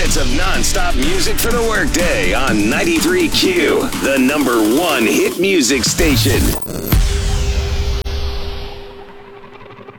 minutes of non-stop music for the workday on 93Q, the #1 hit music station.